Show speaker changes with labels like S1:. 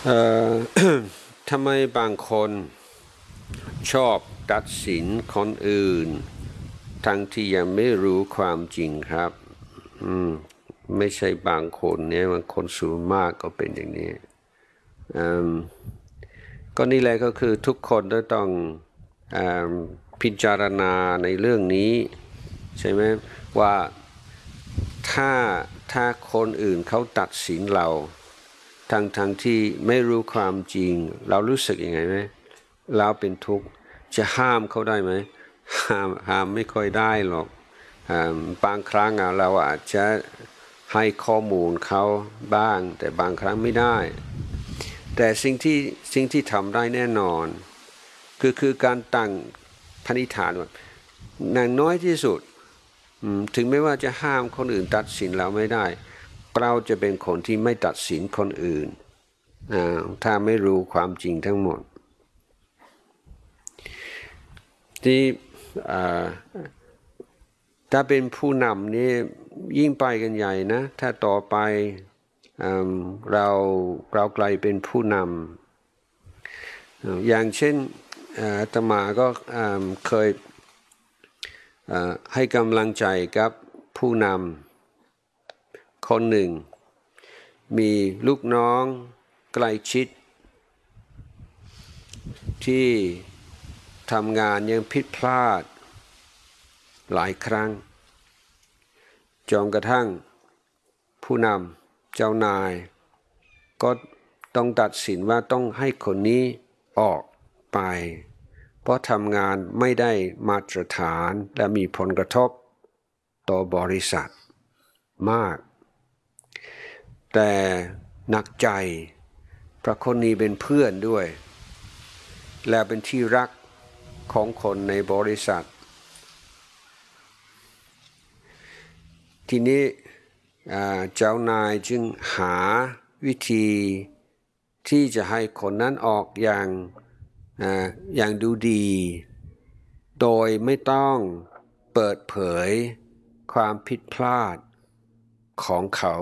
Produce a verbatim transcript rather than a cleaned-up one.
S1: เอ่อ ทำไมบางคนชอบตัดสินคนอื่นทั้งที่ยังไม่รู้ความจริงครับอืมไม่ใช่บางคนเนี่ยบางคนส่วนมากก็เป็นอย่างนี้อืมก็นี่แหละก็คือทุกคนต้องอ่าพิจารณาในเรื่องนี้ใช่ไหมว่าถ้าถ้าคนอื่นเขาตัดสินเราทั้งทั้งที่ไม่รู้ความจริงเรารู้สึกยังไงไหมเราเป็นทุกข์จะห้ามเขาได้ไหมห้ามห้ามไม่ค่อยได้หรอกบางครั้งเราอาจจะให้ข้อมูลเขาบ้างแต่บางครั้งไม่ได้แต่สิ่งที่สิ่งที่ทำได้แน่นอนคือคือการตั้งพนิฐานว่าอย่างน้อยที่สุดถึงไม่ว่าจะห้ามคนอื่นตัดสินเราไม่ได้เราจะเป็นคนที่ไม่ตัดสินคนอื่นถ้าไม่รู้ความจริงทั้งหมดที่ถ้าเป็นผู้นำนี่ยิ่งไปกันใหญ่นะถ้าต่อไปเราเรากลายเป็นผู้นำอย่างเช่นอาตมาก็เคยให้กำลังใจกับผู้นำคนหนึ่งมีลูกน้องใกล้ชิดที่ทำงานยังผิดพลาดหลายครั้งจนกระทั่งผู้นำเจ้านายก็ต้องตัดสินว่าต้องให้คนนี้ออกไปเพราะทำงานไม่ได้มาตรฐานและมีผลกระทบต่อบริษัทมากแต่หนักใจเพราะคนนี้เป็นเพื่อนด้วยและเป็นที่รักของคนในบริษัททีนี้เจ้านายจึงหาวิธีที่จะให้คนนั้นออกอย่างอย่างดูดีโดยไม่ต้องเปิดเผยความผิดพลาดของเขา